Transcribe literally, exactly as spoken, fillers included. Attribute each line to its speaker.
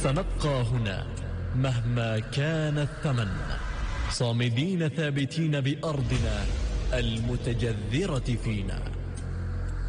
Speaker 1: سنبقى هنا مهما كان الثمن، صامدين ثابتين بأرضنا المتجذرة فينا.